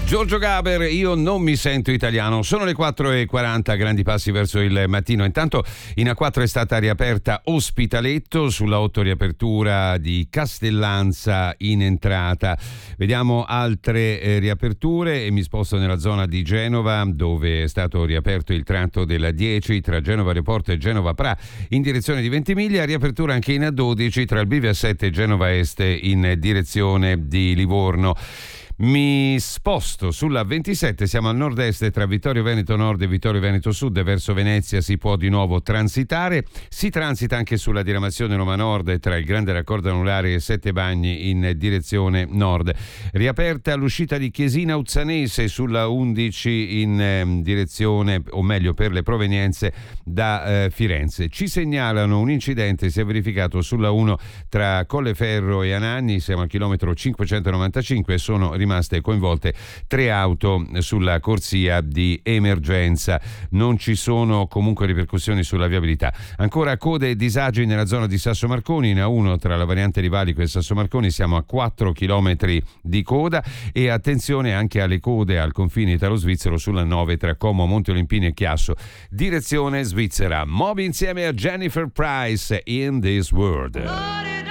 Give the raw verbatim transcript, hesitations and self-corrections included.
Giorgio Gaber, io non mi sento italiano. Sono le quattro e quaranta, grandi passi verso il mattino. Intanto in A quattro è stata riaperta Ospitaletto, sulla otto riapertura di Castellanza in entrata. Vediamo altre eh, riaperture e mi sposto nella zona di Genova, dove è stato riaperto il tratto della dieci tra Genova Aeroporto e Genova Pra in direzione di Ventimiglia. Riapertura anche in A dodici tra il Bivio A sette e Genova Est in direzione di Livorno. Mi sposto sulla ventisette, siamo al nord-est tra Vittorio Veneto Nord e Vittorio Veneto Sud, verso Venezia si può di nuovo transitare. Si transita anche sulla diramazione Roma Nord tra il Grande Raccordo Anulare e Sette Bagni in direzione nord. Riaperta l'uscita di Chiesina Uzzanese sulla undici in eh, direzione, o meglio per le provenienze da eh, Firenze. Ci segnalano un incidente, si è verificato sulla uno tra Colleferro e Anagni, siamo al chilometro cinquecentonovantacinque e sono rimaste coinvolte tre auto sulla corsia di emergenza. Non ci sono comunque ripercussioni sulla viabilità. Ancora code e disagi nella zona di Sasso Marconi, in A uno tra la variante di Valico e Sasso Marconi siamo a quattro chilometri di coda, e attenzione anche alle code al confine italo-svizzero sulla nove tra Como, Monte Olimpini e Chiasso, direzione Svizzera. Moby insieme a Jennifer Price, In This World.